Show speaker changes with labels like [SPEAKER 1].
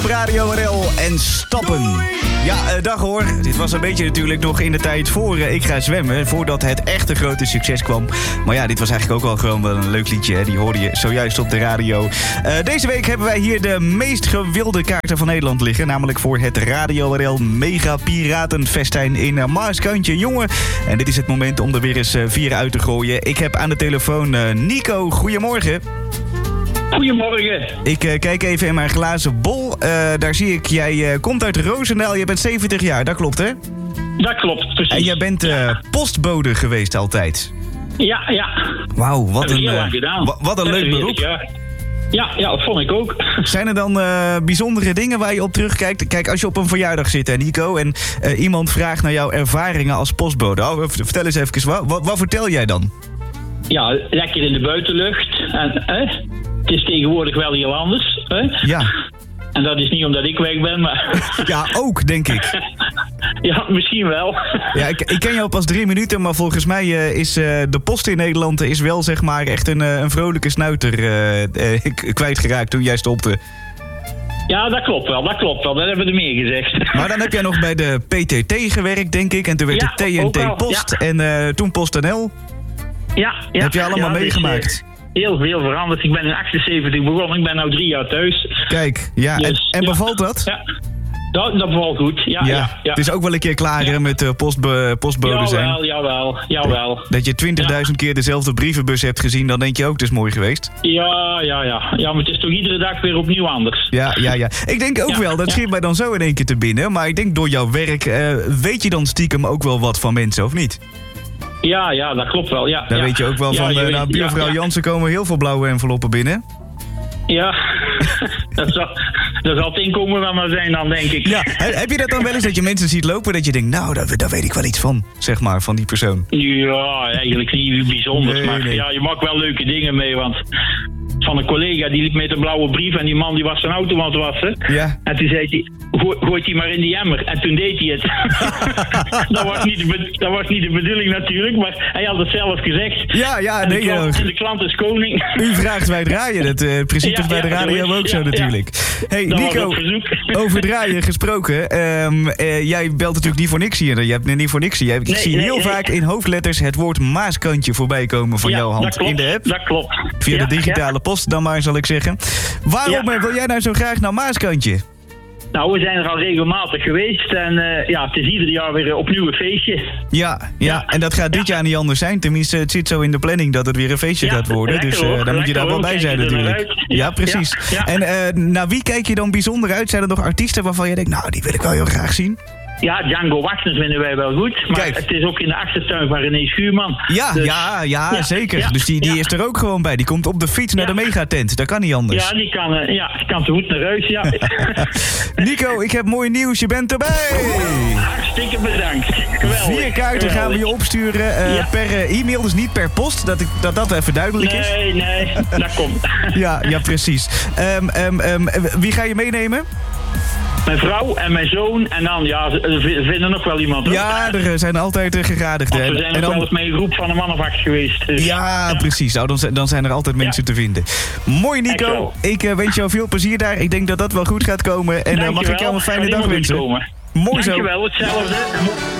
[SPEAKER 1] Radio RL en stappen. Ja, dag hoor. Dit was een beetje natuurlijk nog in de tijd voor Ik Ga Zwemmen. Voordat het echte grote succes kwam. Maar ja, dit was eigenlijk ook al gewoon wel een leuk liedje. Hè? Die hoorde je zojuist op de radio. Deze week hebben wij hier de meest gewilde kaarten van Nederland liggen. Namelijk voor het Radio RL Mega Piratenfestijn in Maaskantje. Jongen, en dit is het moment om er weer eens 4 uit te gooien. Ik heb aan de telefoon Nico. Goedemorgen.
[SPEAKER 2] Goedemorgen.
[SPEAKER 1] Ik kijk even in mijn glazen bol. Daar zie ik, jij komt uit Roosendaal. Je bent 70 jaar, dat klopt hè?
[SPEAKER 2] Dat klopt, precies.
[SPEAKER 1] En jij bent postbode geweest altijd?
[SPEAKER 2] Ja.
[SPEAKER 1] Wauw, wat een leuk beroep.
[SPEAKER 2] Ja, dat vond ik ook.
[SPEAKER 1] Zijn er dan bijzondere dingen waar je op terugkijkt? Kijk, als je op een verjaardag zit, hè, Nico, en iemand vraagt naar jouw ervaringen als postbode. Oh, vertel eens even, wat vertel jij dan?
[SPEAKER 2] Ja, lekker in de buitenlucht. En, het is tegenwoordig wel heel anders.
[SPEAKER 1] Ja.
[SPEAKER 2] En dat is niet omdat ik weg ben, maar...
[SPEAKER 1] Ja, ook, denk ik.
[SPEAKER 2] Ja, misschien wel.
[SPEAKER 1] Ja, ik ken jou pas 3 minuten, maar volgens mij is de post in Nederland is wel zeg maar echt een vrolijke snuiter kwijtgeraakt toen jij stopte.
[SPEAKER 2] Ja, dat klopt wel. Dat hebben we er meer gezegd.
[SPEAKER 1] Maar dan heb jij nog bij de PTT gewerkt, denk ik. En toen werd het TNT Post en toen PostNL.
[SPEAKER 2] Ja.
[SPEAKER 1] Heb je allemaal meegemaakt?
[SPEAKER 2] Heel veel veranderd. Ik ben in 78 begonnen. Ik ben nu 3 jaar thuis.
[SPEAKER 1] Kijk, ja. Dus, en bevalt dat?
[SPEAKER 2] Ja. Dat bevalt goed. Ja.
[SPEAKER 1] Het is ook wel een keer klaar met postbode zijn.
[SPEAKER 2] Jawel.
[SPEAKER 1] Dat je 20.000 keer dezelfde brievenbus hebt gezien, dan denk je ook, het is mooi geweest.
[SPEAKER 2] Ja. Ja, maar het is toch iedere dag weer opnieuw anders.
[SPEAKER 1] Ja. Ik denk ook wel, dat schiet mij dan zo in één keer te binnen. Maar ik denk door jouw werk, weet je dan stiekem ook wel wat van mensen, of niet?
[SPEAKER 2] Ja, dat klopt wel. Ja,
[SPEAKER 1] weet je ook wel van, buurvrouw Jansen komen heel veel blauwe enveloppen binnen.
[SPEAKER 2] Ja, dat zal het inkomen wel maar zijn dan, denk ik.
[SPEAKER 1] Ja, heb je dat dan wel eens dat je mensen ziet lopen dat je denkt, nou, daar weet ik wel iets van, zeg maar, van die persoon?
[SPEAKER 2] Ja, eigenlijk niet bijzonders, nee. Ja, je maakt wel leuke dingen mee, want van een collega die liep met een blauwe brief en die man die was zijn auto aan het wassen. Ja. En toen zei hij, gooit die maar in die emmer. En toen deed hij het. dat was niet de bedoeling natuurlijk, maar hij had het zelf gezegd.
[SPEAKER 1] Ja,
[SPEAKER 2] en de klant is koning.
[SPEAKER 1] U vraagt, wij draaien. Het principe is bij de radio ook zo natuurlijk. Hey Nico, over draaien gesproken. Jij belt natuurlijk niet voor niks hier. Je hebt niet voor niks hier. Ik zie heel vaak in hoofdletters het woord Maaskantje voorbij komen van jouw hand in de app.
[SPEAKER 2] Dat klopt.
[SPEAKER 1] Via de digitale post dan maar, zal ik zeggen. Waarom wil jij nou zo graag naar Maaskantje?
[SPEAKER 2] Nou, we zijn er al regelmatig geweest en het is ieder jaar weer opnieuw een feestje.
[SPEAKER 1] Ja, en dat gaat dit jaar niet anders zijn. Tenminste, het zit zo in de planning dat het weer een feestje gaat worden. Dus dan moet je daar wel bij zijn natuurlijk. Ja, precies. Ja. En naar wie kijk je dan bijzonder uit? Zijn er nog artiesten waarvan je denkt, nou, die wil ik wel heel graag zien?
[SPEAKER 2] Ja, Django Wachtens vinden wij wel goed. Maar kijk, het is ook in de achtertuin van René Schuurman.
[SPEAKER 1] Ja, zeker. Ja, dus die is er ook gewoon bij. Die komt op de fiets naar de megatent. Dat kan niet anders.
[SPEAKER 2] Ja, die kan te goed naar huis, ja.
[SPEAKER 1] Nico, ik heb mooi nieuws. Je bent erbij.
[SPEAKER 2] Hartstikke bedankt. Geweldig.
[SPEAKER 1] 4 kaarten gaan we je opsturen per e-mail. Dus niet per post. Dat even duidelijk is.
[SPEAKER 2] Nee, dat komt.
[SPEAKER 1] Ja, precies. Wie ga je meenemen?
[SPEAKER 2] Mijn vrouw en mijn zoon. En dan, we vinden nog wel iemand. Hoor.
[SPEAKER 1] Ja, er zijn altijd gegadigden.
[SPEAKER 2] We zijn ook wel eens met een groep van een man of 8 geweest. Dus.
[SPEAKER 1] Ja, precies. Nou, dan zijn er altijd mensen te vinden. Mooi, Nico. Ik wens jou veel plezier daar. Ik denk dat dat wel goed gaat komen. En mag ik jou een fijne dag wensen.
[SPEAKER 2] Mooi zo. Dankjewel, hetzelfde.